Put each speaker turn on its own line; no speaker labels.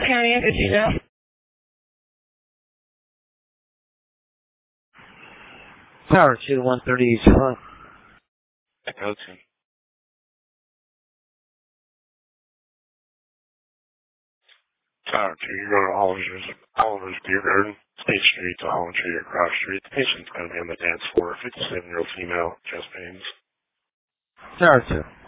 County entity now. Tower 2, 130 East Front.
Echo 2. Tower 2, you're going to Oliver's Beer Garden, State Street to Holland Street or Cross Street. The patient's going to be on the dance floor, 57-year-old female, chest pains.
Tower 2.